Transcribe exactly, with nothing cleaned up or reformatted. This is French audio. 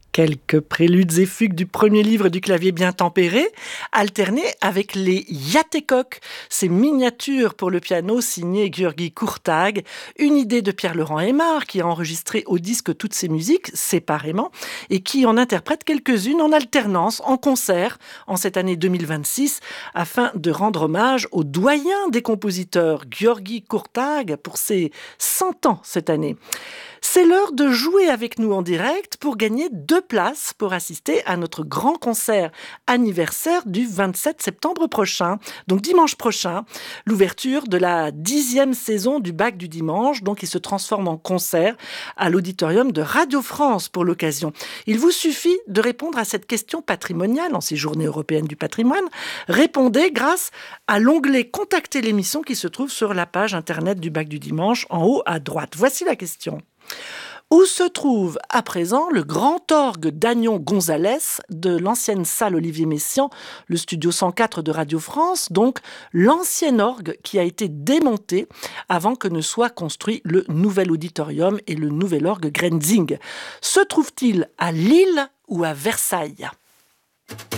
Quelques préludes et fugues du premier livre du clavier bien tempéré, alternés avec les Yatécoq, ces miniatures pour le piano signées György Kurtág, une idée de Pierre-Laurent Aimard qui a enregistré au disque toutes ses musiques séparément et qui en interprète quelques-unes en alternance, en concert, en cette année deux mille vingt-six, afin de rendre hommage au doyen des compositeurs, György Kurtág, pour ses cent ans cette année. C'est l'heure de jouer avec nous en direct pour gagner deux places pour assister à notre grand concert anniversaire du vingt-sept septembre prochain. Donc dimanche prochain, l'ouverture de la dixième saison du Bac du dimanche, donc il se transforme en concert à l'auditorium de Radio France pour l'occasion. Il vous suffit de répondre à cette question patrimoniale en ces journées européennes du patrimoine. Répondez grâce à l'onglet « Contacter l'émission » qui se trouve sur la page internet du Bac du dimanche en haut à droite. Voici la question. Où se trouve à présent le grand orgue d'Agnon-Gonzalez de l'ancienne salle Olivier Messiaen, le studio cent quatre de Radio France, donc l'ancien orgue qui a été démonté avant que ne soit construit le nouvel auditorium et le nouvel orgue Grenzing. Se trouve-t-il à Lille ou à Versailles ?